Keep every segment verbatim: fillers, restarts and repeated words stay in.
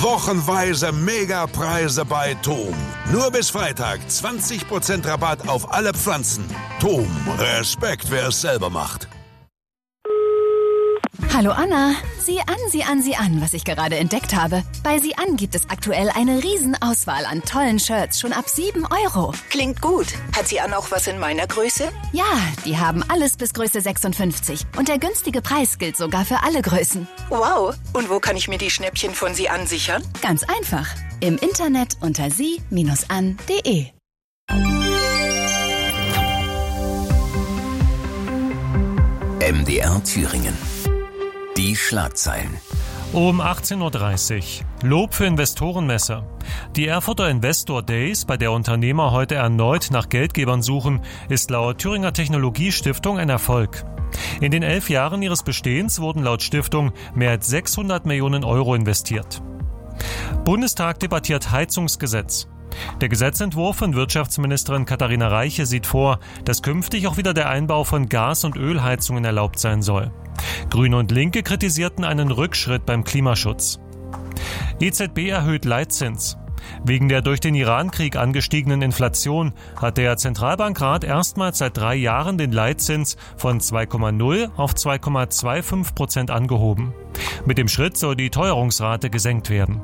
Wochenweise Megapreise bei Thom. Nur bis Freitag zwanzig Prozent Rabatt auf alle Pflanzen. Thom, Respekt, wer es selber macht. Hallo Anna, sieh an, sieh an, sieh an, was ich gerade entdeckt habe. Bei Sieh an gibt es aktuell eine Riesenauswahl an tollen Shirts, schon ab sieben Euro. Klingt gut. Hat Sie an auch was in meiner Größe? Ja, die haben alles bis Größe sechsundfünfzig. Und der günstige Preis gilt sogar für alle Größen. Wow. Und wo kann ich mir die Schnäppchen von Sie an sichern? Ganz einfach. Im Internet unter sie Bindestrich an Punkt de. M D R Thüringen. Die Schlagzeilen. Um achtzehn Uhr dreißig. Lob für Investorenmesse. Die Erfurter Investor Days, bei der Unternehmer heute erneut nach Geldgebern suchen, ist laut Thüringer Technologiestiftung ein Erfolg. In den elf Jahren ihres Bestehens wurden laut Stiftung mehr als sechshundert Millionen Euro investiert. Bundestag debattiert Heizungsgesetz. Der Gesetzentwurf von Wirtschaftsministerin Katharina Reiche sieht vor, dass künftig auch wieder der Einbau von Gas- und Ölheizungen erlaubt sein soll. Grüne und Linke kritisierten einen Rückschritt beim Klimaschutz. E Z B erhöht Leitzins. Wegen der durch den Iran-Krieg angestiegenen Inflation hat der Zentralbankrat erstmals seit drei Jahren den Leitzins von zwei Komma null auf zwei Komma fünfundzwanzig Prozent angehoben. Mit dem Schritt soll die Teuerungsrate gesenkt werden.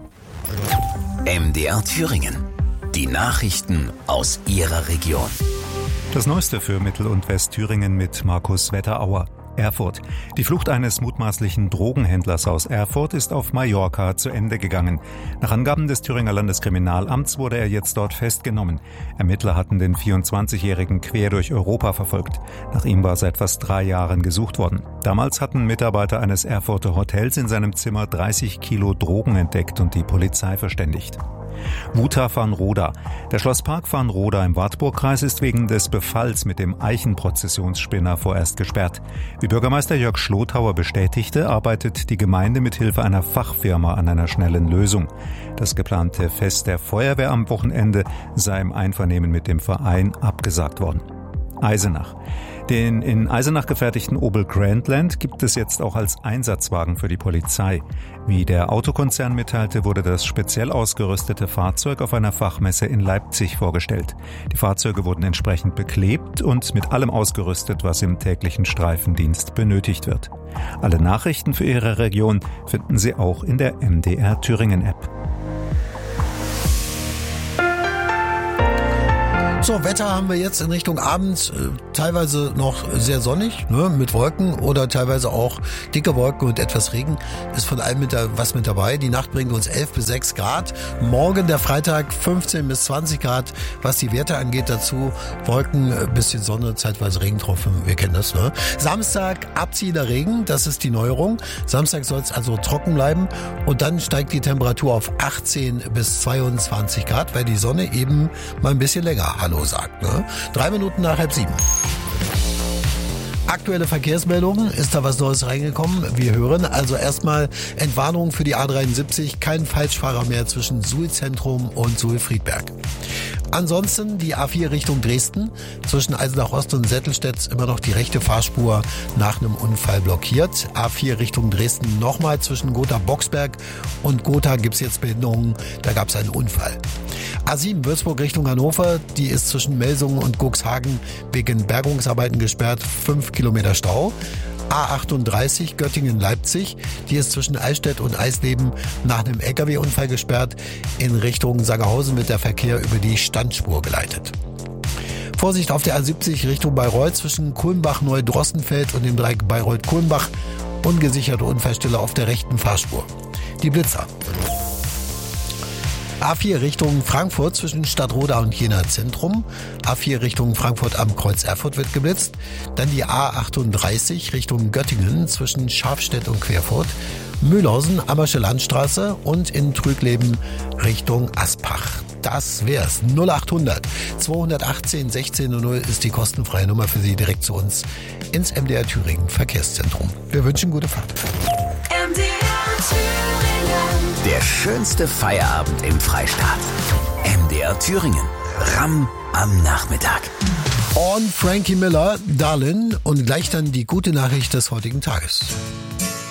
M D R Thüringen. Die Nachrichten aus Ihrer Region. Das Neueste für Mittel- und Westthüringen mit Markus Wetterauer. Erfurt. Die Flucht eines mutmaßlichen Drogenhändlers aus Erfurt ist auf Mallorca zu Ende gegangen. Nach Angaben des Thüringer Landeskriminalamts wurde er jetzt dort festgenommen. Ermittler hatten den vierundzwanzigjährigen quer durch Europa verfolgt. Nach ihm war seit fast drei Jahren gesucht worden. Damals hatten Mitarbeiter eines Erfurter Hotels in seinem Zimmer dreißig Kilo Drogen entdeckt und die Polizei verständigt. Wuta Farnroda. Der Schlosspark Farnroda im Wartburgkreis ist wegen des Befalls mit dem Eichenprozessionsspinner vorerst gesperrt. Wie Bürgermeister Jörg Schlotauer bestätigte, arbeitet die Gemeinde mit Hilfe einer Fachfirma an einer schnellen Lösung. Das geplante Fest der Feuerwehr am Wochenende sei im Einvernehmen mit dem Verein abgesagt worden. Eisenach. Den in Eisenach gefertigten Opel Grandland gibt es jetzt auch als Einsatzwagen für die Polizei. Wie der Autokonzern mitteilte, wurde das speziell ausgerüstete Fahrzeug auf einer Fachmesse in Leipzig vorgestellt. Die Fahrzeuge wurden entsprechend beklebt und mit allem ausgerüstet, was im täglichen Streifendienst benötigt wird. Alle Nachrichten für Ihre Region finden Sie auch in der M D R Thüringen App. So, Wetter haben wir jetzt in Richtung Abend äh, teilweise noch sehr sonnig, ne, mit Wolken oder teilweise auch dicke Wolken und etwas Regen. Ist von allem mit da, was mit dabei. Die Nacht bringt uns elf bis sechs Grad. Morgen der Freitag fünfzehn bis zwanzig Grad. Was die Werte angeht dazu, Wolken, ein bisschen Sonne, zeitweise Regentropfen, wir kennen das, ne? Samstag abziehender Regen, das ist die Neuerung. Samstag soll es also trocken bleiben und dann steigt die Temperatur auf achtzehn bis zweiundzwanzig Grad, weil die Sonne eben mal ein bisschen länger Hallo sagt. Ne? Drei Minuten nach halb sieben. Aktuelle Verkehrsmeldungen, ist da was Neues reingekommen? Wir hören also erstmal Entwarnung für die A dreiundsiebzig, kein Falschfahrer mehr zwischen Suhl-Zentrum und Suhl-Friedberg. Ansonsten die A vier Richtung Dresden, zwischen Eisenach Ost und Settelstedt immer noch die rechte Fahrspur nach einem Unfall blockiert. A vier Richtung Dresden nochmal zwischen Gotha-Boxberg und Gotha gibt's jetzt Behinderungen, da gab's einen Unfall. A sieben Würzburg Richtung Hannover, die ist zwischen Melsungen und Cuxhagen wegen Bergungsarbeiten gesperrt, fünf Kilometer Stau. A achtunddreißig Göttingen-Leipzig, die ist zwischen Eichstätt und Eisleben nach einem L K W-Unfall gesperrt. In Richtung Sangerhausen wird der Verkehr über die Standspur geleitet. Vorsicht auf der A siebzig Richtung Bayreuth zwischen Kulmbach-Neudrossenfeld und dem Dreieck Bayreuth-Kulmbach. Ungesicherte Unfallstelle auf der rechten Fahrspur. Die Blitzer. A vier Richtung Frankfurt zwischen Stadtroda und Jena Zentrum. A vier Richtung Frankfurt am Kreuz Erfurt wird geblitzt. Dann die A achtunddreißig Richtung Göttingen zwischen Scharfstedt und Querfurt. Mühlhausen, Ammersche Landstraße und in Trügleben Richtung Aspach. Das wär's. null achthundert zweihundertachtzehn sechzehn null null ist die kostenfreie Nummer für Sie direkt zu uns ins M D R Thüringen Verkehrszentrum. Wir wünschen gute Fahrt. M D R Thüringen. Der schönste Feierabend im Freistaat. M D R Thüringen. Ramm am Nachmittag. Und Frankie Miller, Darlin, und gleich dann die gute Nachricht des heutigen Tages.